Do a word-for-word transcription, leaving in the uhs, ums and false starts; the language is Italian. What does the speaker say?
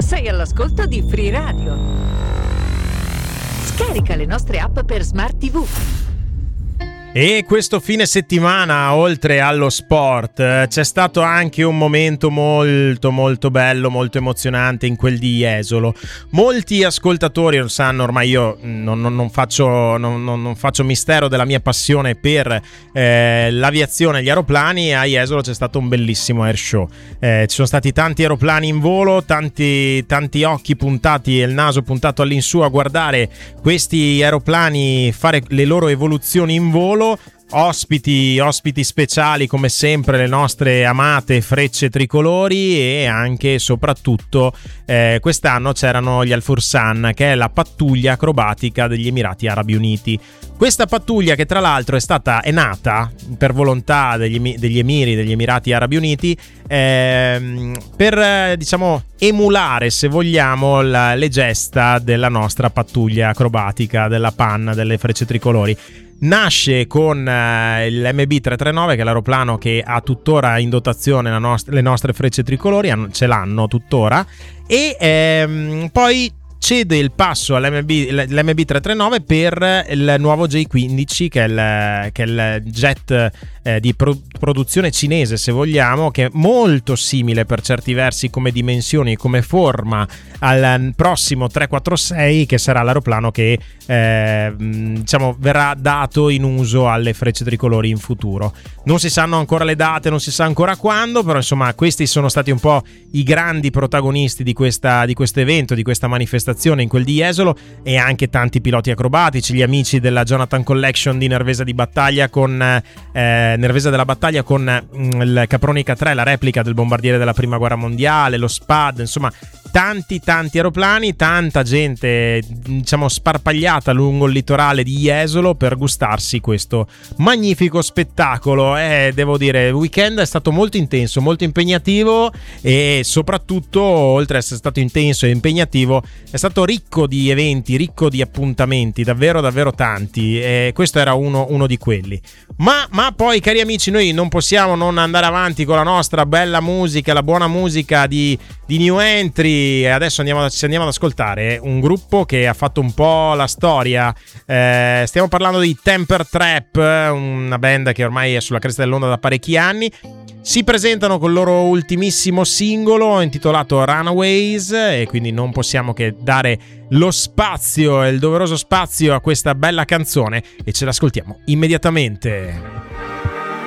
Sei all'ascolto di Free Radio. Scarica le nostre app per Smart tivù. E questo fine settimana, oltre allo sport, c'è stato anche un momento molto molto bello, molto emozionante in quel di Jesolo. Molti ascoltatori lo sanno, ormai io non, non, non, faccio, non, non faccio mistero della mia passione per eh, l'aviazione e gli aeroplani. A Jesolo c'è stato un bellissimo air show. Eh, ci sono stati tanti aeroplani in volo, tanti, tanti occhi puntati e il naso puntato all'insù a guardare questi aeroplani fare le loro evoluzioni in volo. Ospiti, ospiti speciali come sempre, le nostre amate frecce tricolori, e anche e soprattutto eh, quest'anno c'erano gli Al Fursan, che è la pattuglia acrobatica degli Emirati Arabi Uniti. Questa pattuglia, che tra l'altro è stata è nata per volontà degli, degli emiri degli Emirati Arabi Uniti, ehm, per diciamo emulare, se vogliamo, la, le gesta della nostra pattuglia acrobatica, della P A N, delle frecce tricolori. Nasce con uh, il M B trecentotrentanove, che è l'aeroplano che ha tuttora in dotazione la nost- le nostre frecce tricolori, hanno, ce l'hanno tuttora, e ehm, poi cede il passo all'M B, l'M B trecentotrentanove per il nuovo J quindici, che è il, che è il jet eh, di pro- produzione cinese, se vogliamo, che è molto simile per certi versi come dimensioni e come forma al prossimo trecentoquarantasei, che sarà l'aeroplano che eh, diciamo verrà dato in uso alle frecce tricolori in futuro. Non si sanno ancora le date, non si sa ancora quando, però insomma questi sono stati un po' i grandi protagonisti di questa di questo evento, di questa manifestazione in quel di Jesolo, e anche tanti piloti acrobatici, gli amici della Jonathan Collection di Nervesa di Battaglia con eh, Nervesa della Battaglia con mh, il Capronica tre, la replica del bombardiere della prima guerra mondiale, lo Spad, insomma tanti tanti aeroplani, tanta gente diciamo sparpagliata lungo il litorale di Jesolo per gustarsi questo magnifico spettacolo. E devo dire, il weekend è stato molto intenso, molto impegnativo, e soprattutto, oltre ad essere stato intenso e impegnativo, è stato ricco di eventi, ricco di appuntamenti, davvero davvero tanti, e questo era uno, uno di quelli. Ma, ma poi, cari amici, noi non possiamo non andare avanti con la nostra bella musica, la buona musica di, di New Entry. Adesso andiamo, ci andiamo ad ascoltare un gruppo che ha fatto un po' la storia. Eh, stiamo parlando di Temper Trap, una band che ormai è sulla cresta dell'onda da parecchi anni. Si presentano col loro ultimissimo singolo intitolato Runaways, e quindi non possiamo che dare lo spazio, il doveroso spazio a questa bella canzone, e ce l'ascoltiamo immediatamente.